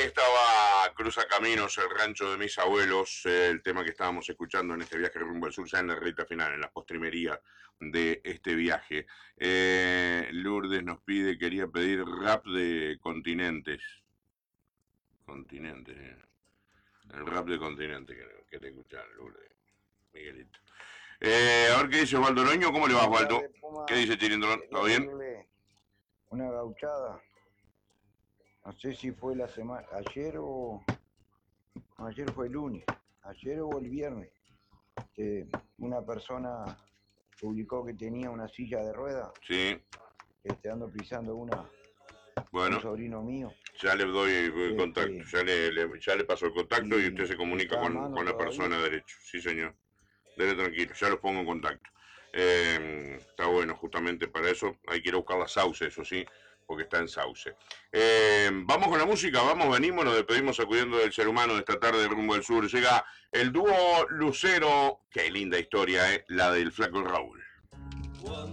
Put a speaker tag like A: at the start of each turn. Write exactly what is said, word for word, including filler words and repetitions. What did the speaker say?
A: estaba Cruza Caminos, el rancho de mis abuelos, eh, el tema que estábamos escuchando en este viaje rumbo al sur, ya en la recta final, en la postrimería de este viaje. Eh, Lourdes nos pide, quería pedir rap de continentes. Continentes, eh. El rap de continentes que, que te escuchan, Lourdes. Miguelito. Eh, a ver qué dice Osvaldo Noño, ¿cómo le va, Osvaldo? ¿Qué dice Chilindrón? ¿Todo bien?
B: Una gauchada. No sé si fue la semana, ayer o... No, ayer fue el lunes, ayer o el viernes, que una persona publicó que tenía una silla de ruedas.
A: Sí.
B: Este, ando pisando una,
A: bueno,
B: un sobrino mío.
A: Ya le doy el este, contacto, ya le, le, ya le paso el contacto y, y usted se comunica con, con la persona de derecho. Sí, señor. Dele tranquilo, ya los pongo en contacto. Eh, está bueno, justamente para eso hay que ir a buscar la Sauce, eso sí, porque está en Sauce. Eh, vamos con la música, vamos, venimos, nos despedimos sacudiendo del ser humano de esta tarde de Rumbo del Sur. Llega el dúo Lucero, qué linda historia, eh, la del flaco Raúl.